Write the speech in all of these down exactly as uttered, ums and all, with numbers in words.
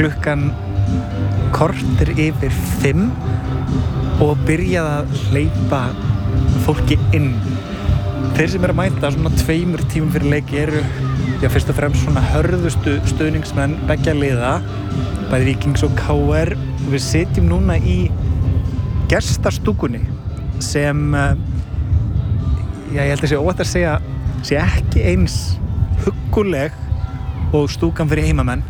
klukkan korter yfir fimm og byrjaði að hleypa fólki inn. Þeir sem eru að mæta svona tveimur tímum fyrir leik eru já, fyrst og fremst svona hörðustu stuðningsmenn beggja liða, bæði Víkings og K R. Við sitjum núna í gestastúkunni sem já, ég held að sé óhætt að segja sé ekki eins hugguleg og stúkan fyrir heimamenn.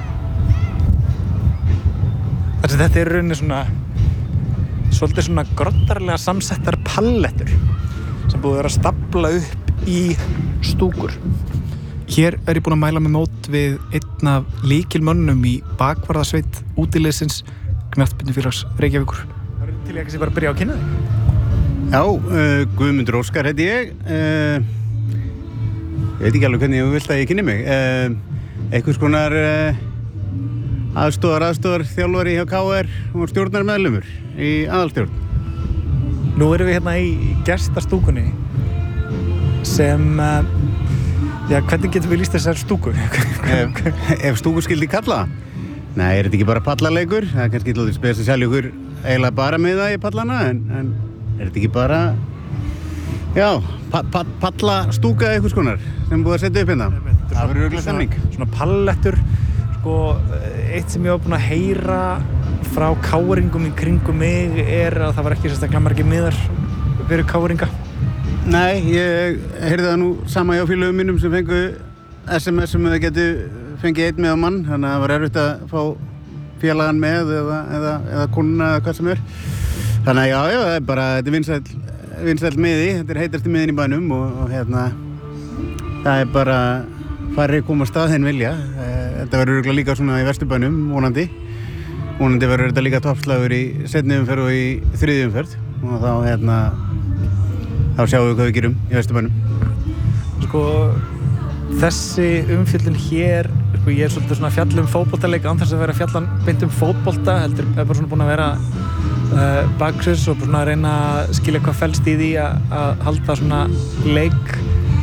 Þar sem þetta er rauninni svona svolítið svona grottarlega samsettar pallettur sem búið að vera að stafla upp í stúkur. Hér er ég búinn að mæla með mót við einn af lykilmönnum í bakvarðasveit útiliðsins Knattspyrnufélags Reykjavíkur. Það er til ég ekki sem bara að byrja á að kynna þig. Já, uh, Guðmundur Óskar heiti ég. Uh, ég veit ekki alveg hvernig ég vilt að ég kynni mig. Uh, einhvers konar uh, aðstoðar, aðstoðar þjálfari hjá K R og stjórnarmeðlimur í aðalstjórn. Nú erum við hérna í gestastúkunni sem, uh, já, hvernig getum við lýst þessar stúku? ef, ef stúku skildi kalla? Nei, er þetta ekki bara pallaleikur? Það er kannski til að spesa sjálf ykkur eiginlega bara með það í pallana, en, en er þetta ekki bara, já, pa, pa, pallastúka einhvers konar sem búið að setja upp hérna? Það verður örugglega stemning. Svona pallettur, sko, eitt sem ég var búinn að heyra frá káringum í kringum mig er að það var ekki sérstaklega margir miðar fyrir káringa. Nei, ég heyrði það nú sama hjá félögum mínum sem fengu S M S sem þau getu fengið einn með á mann, þannig að það var erfitt að fá félagann með eða, eða, eða konuna eða hvað sem er. Þannig að já, já, það er bara, þetta er vinsæll, vinsæll miði, þetta er heitasti miðin í bænum og, og hérna, það er bara færri koma stað en vilja. Þetta verður örugglega líka svona í Vesturbænum, vonandi. Vonandi verður þetta líka toppslagur í seinni umferð og í þriðju umferð og þá, hérna, þá sjáum við hvað við gerum í Vesturbænum. Sko, þessi umfjöllun hér, sko, ég er svolítið svona að fjalla um fótboltaleik án þess að vera að fjalla beint um fótbolta, heldur er bara svona búin að vera uh, baksins og svona að reyna að skilja hvað felst í því að, að halda svona leik.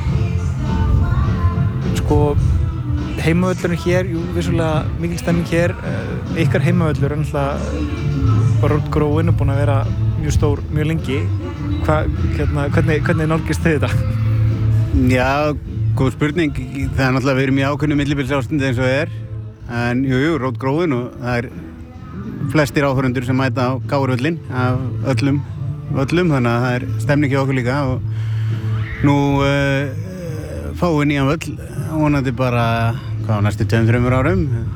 Sko, heimavöllurinn hér, jú, vissulega mikil stemning hér, uh, ykkar heimavöllur er náttúrulega bara Rót Gróin og búin að vera mjög stór mjög lengi. Hva, hérna, hvernig, hvernig nálgist þið þetta? Já, góð spurning. Það er náttúrulega við erum í ákveðnu millibilsástandi eins og það er, en jú, jú, Rót Gróin og það er flestir áhorfendur sem mæta á K R-völlinn af öllum völlum, þannig að það er stemning hjá okkur líka og nú uh, fáum við nýjan völl vonandi bara hvað á næstu tveimur þremur árum.